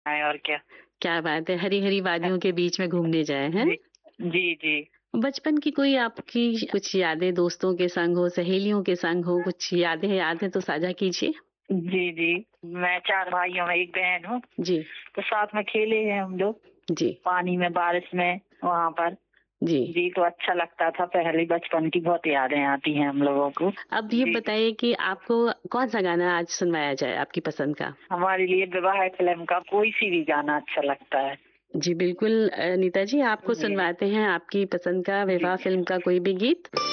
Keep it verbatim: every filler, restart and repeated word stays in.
है और क्या। क्या बात है, हरी हरी वादियों के बीच में घूमने जाए हैं। जी जी जी। बचपन की कोई आपकी कुछ यादें, दोस्तों के संग हो, सहेलियों के संग हो, कुछ यादें यादें तो साझा कीजिए। जी जी। मैं चार भाइयों में एक बहन हूँ। जी तो साथ में खेले हैं हम लोग, जी पानी में, बारिश में, वहाँ पर। जी। जी, तो अच्छा लगता था। पहले बचपन की बहुत यादें आती हैं हम लोगों को। अब ये जी। बताइए कि आपको कौन सा गाना आज सुनवाया जाए आपकी पसंद का। हमारे लिए विवाह फिल्म का कोई सी भी गाना अच्छा लगता है। जी बिल्कुल, अ, नीता जी आपको जी सुनवाते हैं आपकी पसंद का जी। विवाह फिल्म का कोई भी गीत।